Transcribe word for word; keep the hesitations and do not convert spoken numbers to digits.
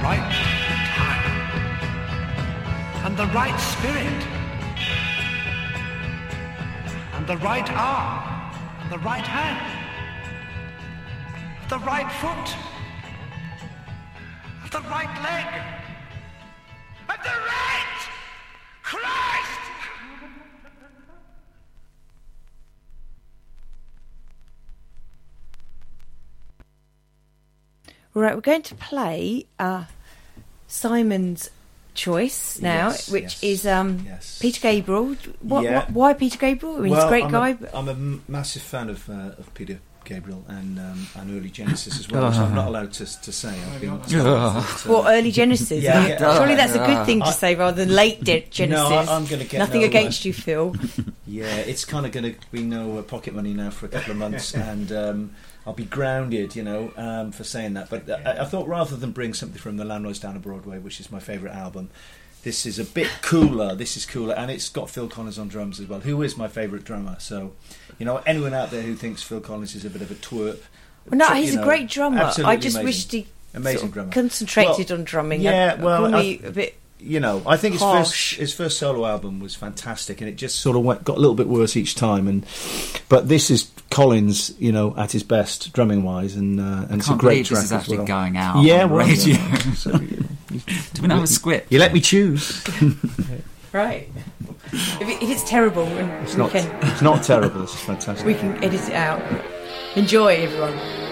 right time, and the right spirit, and the right arm, and the right hand, the right foot, and the right leg, and the right Christ! Right, we're going to play uh, Simon's choice now, yes, which yes, is um, yes. Peter Gabriel. What, Yeah. what, why Peter Gabriel? I mean, well, he's a great I'm guy. A, but I'm a m- massive fan of uh, of Peter Gabriel and um, and early Genesis as well, so I'm not allowed to to say. I've been told that, uh, Well, early Genesis. Yeah, I mean, yeah. surely that's a good thing to I- say rather than late de- Genesis. No, I- I'm going to get Nothing no, against uh, you, Phil. Yeah, it's kind of going to be no uh, pocket money now for a couple of months, and um, I'll be grounded, you know, um, for saying that. But uh, I, I thought rather than bring something from The Lamb Lies Down on Broadway, which is my favourite album, this is a bit cooler. This is cooler, and it's got Phil Collins on drums as well, who is my favourite drummer. So, you know, anyone out there who thinks Phil Collins is a bit of a twerp, Well, no, tr- he's you a know, great drummer. I absolutely just amazing. wished he Amazing sort of drummer. concentrated Well, on drumming. yeah, I, well, call I- me a bit. You know, I think his Harsh. first his first solo album was fantastic, and it just sort of went, got a little bit worse each time. And but this is Collins, you know, at his best drumming wise, and uh, and I it's a can't great believe track this is as actually well. going out Yeah, on well, radio. yeah. So, you know, Do we not have a script? you let me choose. Right. If, it, if it's terrible, then It's we not. can It's not terrible. It's fantastic. we can edit it out. Enjoy, everyone.